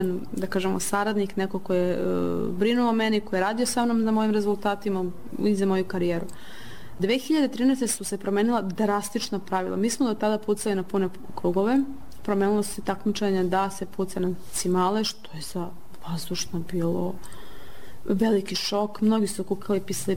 da kažemo, saradnik, neko ko je brinuo o meni, ko je radio sa mnom na mojim rezultatima i za moju karijeru. 2013. su se promenila drastična pravila. Mi smo do tada pucali na pune krugove, promenilo se takmičenje da se puca na cimale, što je za vazdušno bilo veliki šok. Mnogi su kukali, pisali